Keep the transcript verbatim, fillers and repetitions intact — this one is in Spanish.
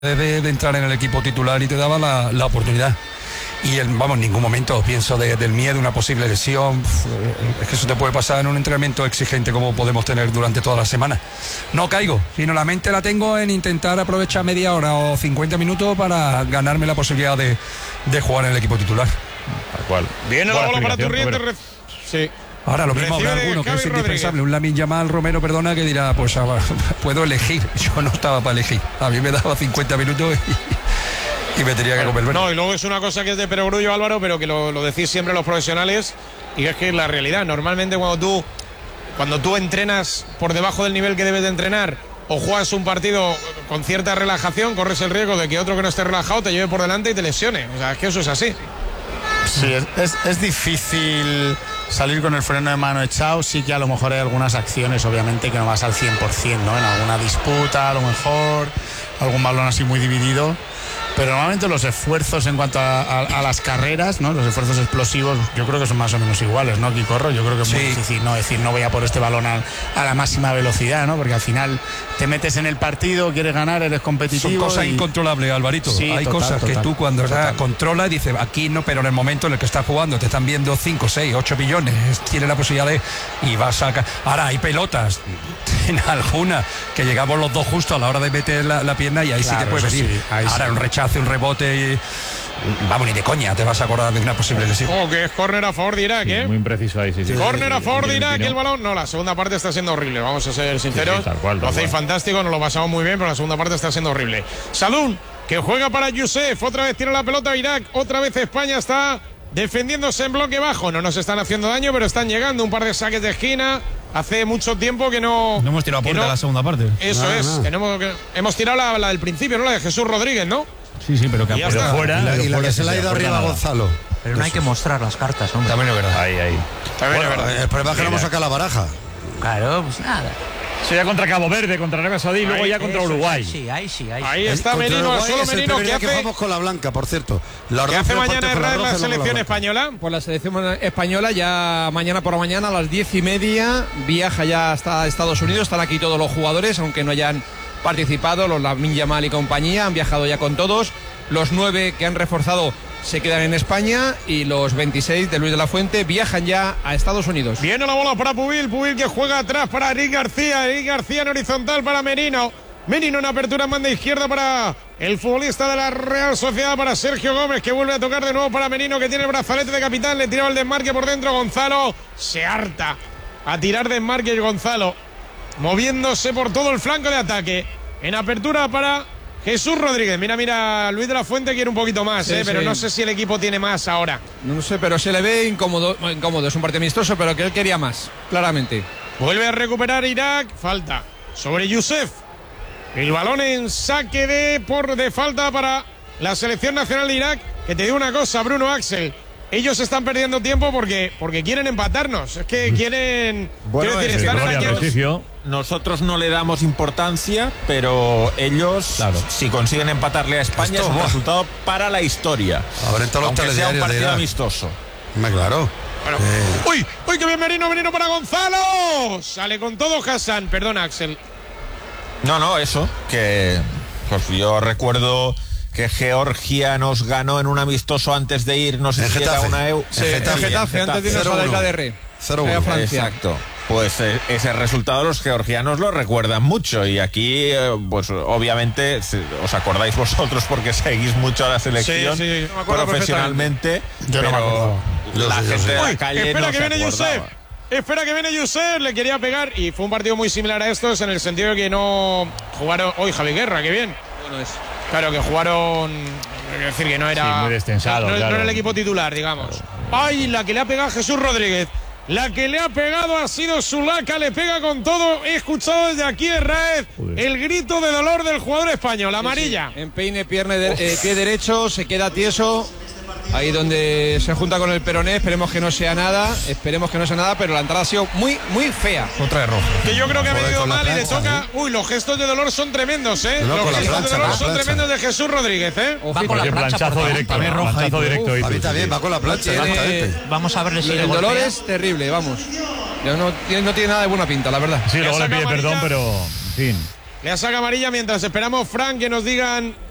De, de entrar en el equipo titular y te daba la, la oportunidad. Y en, vamos, en ningún momento pienso de, del miedo, una posible lesión. Es que eso te puede pasar en un entrenamiento exigente como podemos tener durante toda la semana. No caigo, sino la mente la tengo en intentar aprovechar media hora o cincuenta minutos para ganarme la posibilidad de, de jugar en el equipo titular. Tal cual. Viene la bola para Turriente. Re... Sí. Ahora lo mismo habrá alguno que es indispensable, un Lamine Yamal, Romero, perdona, que dirá, pues ah, puedo elegir. Yo no estaba para elegir. A mí me daba cincuenta minutos y, y me tenía que comer verde. No, y luego es una cosa que es de perogrullo, Álvaro, pero que lo, lo decís siempre los profesionales, y es que es la realidad. Normalmente cuando tú, cuando tú entrenas por debajo del nivel que debes de entrenar, o juegas un partido con cierta relajación, corres el riesgo de que otro que no esté relajado te lleve por delante y te lesione. O sea, es que eso es así. Sí, es, es, es difícil salir con el freno de mano echado. Sí que a lo mejor hay algunas acciones, obviamente, que no vas al cien por ciento, ¿no? En alguna disputa, a lo mejor, algún balón así muy dividido. Pero normalmente los esfuerzos en cuanto a, a, a las carreras, ¿no? Los esfuerzos explosivos, yo creo que son más o menos iguales, ¿no? Aquí corro, yo creo que es sí. muy difícil, ¿no? Decir, no voy a por este balón a, a la máxima velocidad, ¿no? Porque al final te metes en el partido, quieres ganar, eres competitivo. Son cosas y... incontrolables, Alvarito. Sí, hay total, cosas total, que tú cuando total. controlas dices, aquí no, pero en el momento en el que estás jugando te están viendo cinco, seis, ocho millones, tienes la posibilidad de... y vas a... Ahora hay pelotas, en alguna, que llegamos los dos justo a la hora de meter la, la pierna y ahí claro, sí te puedes venir. Sí, ahora sí. un rechazo, un rebote y... Vamos, ni de coña te vas a acordar de una posible lesión. Oh, que es córner a favor de Irak, ¿eh? Sí, muy impreciso ahí, sí, sí. Córner a favor de Irak, el balón. No, la segunda parte está siendo horrible, vamos a ser sinceros. Sí, sí, tal cual, tal lo hacéis cual. fantástico, nos lo pasamos muy bien, pero la segunda parte está siendo horrible. Salún, que juega para Youssef, otra vez tira la pelota Irak, otra vez España está defendiéndose en bloque bajo. No nos están haciendo daño, pero están llegando un par de saques de esquina. Hace mucho tiempo que no... No hemos tirado a puerta no, la segunda parte. Eso no, es, no. Que no hemos, que hemos tirado la, la del principio, ¿no? La de Jesús Rodríguez, ¿no? Sí, sí, pero que ha puesto fuera. Y la, y la fuera que se le ha ido arriba a Gonzalo. Pero no hay que mostrar las cartas, hombre. También es verdad. Ahí, ahí. También bueno, es verdad. El problema es que no hemos sacado la baraja. Claro, pues nada. Sería contra Cabo Verde, contra Arabia Saudí y luego ya contra Uruguay. Sí, ahí sí, ahí sí. Ahí está Merino, a solo Merino, que hace... que jugamos con la blanca, por cierto. La ¿Qué hace mañana en la, la selección la española? Pues la selección española ya mañana por la mañana a las diez y media viaja ya hasta Estados Unidos. Están aquí todos los jugadores, aunque no hayan participado, los Lamine Yamal y compañía, han viajado ya con todos. Los nueve que han reforzado se quedan en España y los veintiséis de Luis de la Fuente viajan ya a Estados Unidos. Viene la bola para Pubil, Pubil que juega atrás para Eric García, Eric García en horizontal para Merino. Merino en apertura en banda izquierda para el futbolista de la Real Sociedad, para Sergio Gómez, que vuelve a tocar de nuevo para Merino, que tiene el brazalete de capitán, le tiraba el desmarque por dentro. Gonzalo se harta a tirar desmarque Gonzalo, moviéndose por todo el flanco de ataque. En apertura para Jesús Rodríguez. Mira, mira, Luis de la Fuente quiere un poquito más, sí, eh, sí. pero no sé si el equipo tiene más ahora. No sé, pero se le ve incómodo, incómodo. Es un partido amistoso, pero que él quería más, claramente. Vuelve a recuperar Irak, falta sobre Youssef. El balón en saque de por de falta para la selección nacional de Irak. Que te digo una cosa, Bruno, Axel. Ellos están perdiendo tiempo porque, porque quieren empatarnos. Es que quieren... Bueno, decir, es están gloria, aquí... prestigio. Nosotros no le damos importancia, pero ellos, claro, si consiguen empatarle a España, Esto, es un wow. resultado para la historia. Ahora en todos los aunque sea un partido amistoso. Me claro. Bueno, eh. ¡Uy! ¡Uy, qué bien Merino! ¡Merino para Gonzalo! Sale con todo Hassan. Perdona, Axel. No, no, eso. Que pues yo recuerdo que Georgia nos ganó en un amistoso antes de ir, no sé si era una E U. Sí, en Getafe, Getafe, antes de irnos a la isla de Re. cero uno. Francia. Exacto. Pues eh, ese resultado los georgianos lo recuerdan mucho y aquí, eh, pues obviamente, os acordáis vosotros porque seguís mucho a la selección sí, sí, no profesionalmente, yo no me acuerdo. La gente sé. de la Uy, calle espera no que se viene acordaba. Youssef. Espera que viene Youssef, le quería pegar y fue un partido muy similar a estos en el sentido de que no jugaron... Hoy Javi Guerra, qué bien. Bueno, es... Claro, que jugaron... Es decir, que no era... Sí, muy destensado, no, claro. no era el equipo titular, digamos. Claro. ¡Ay, la que le ha pegado a Jesús Rodríguez! La que le ha pegado ha sido Zulaika, le pega con todo. He escuchado desde aquí, Herráez, el grito de dolor del jugador español, amarilla. Sí, sí. Empeine, pierna de, eh, pie derecho, se queda tieso. Ahí donde se junta con el peroné, esperemos que no sea nada, esperemos que no sea nada, pero la entrada ha sido muy, muy fea. Otra de rojo. Que yo creo que ha venido mal y le toca... ¿eh? Uy, los gestos de dolor son tremendos, ¿eh? No, los gestos plancha, de dolor son plancha. tremendos de Jesús Rodríguez, ¿eh? Va con la plancha, planchazo directo, también roja planchazo y directo. A mí también, va con la plancha. Tiene... Vamos a verle si el le dolor golpea. es terrible, vamos. No, no, tiene, no tiene nada de buena pinta, la verdad. Sí, luego le pide perdón, pero en fin. Le saca amarilla mientras esperamos, Frank, que nos digan